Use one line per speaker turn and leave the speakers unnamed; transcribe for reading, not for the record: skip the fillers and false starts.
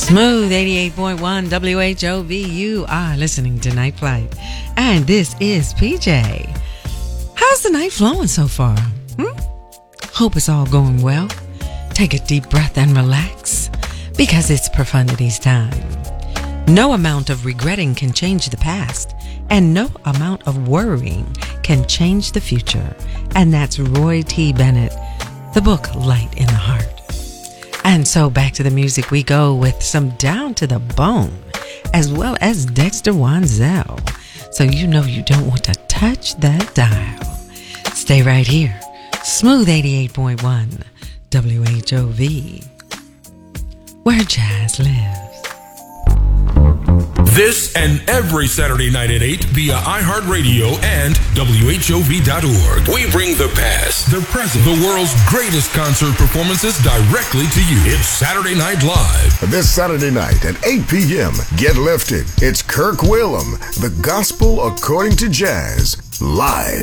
Smooth 88.1 WHOV. You are listening to Night Flight. And this is PJ. How's the night flowing so far? Hope it's all going well. Take a deep breath and relax, because it's Profundity's time. No amount of regretting can change the past, and no amount of worrying can change the future. And that's Roy T. Bennett, the book Light in the Heart. And so back to the music we go with some Down to the Bone, as well as Dexter Wansel. So you know you don't want to touch that dial. Stay right here. Smooth 88.1 WHOV, where jazz lives.
This and every Saturday night at 8 via iHeartRadio and WHOV.org. We bring the past, the present, the world's greatest concert performances directly to you. It's Saturday Night Live.
This Saturday night at 8 p.m., get lifted. It's Kirk Whalum, The Gospel According to Jazz, live.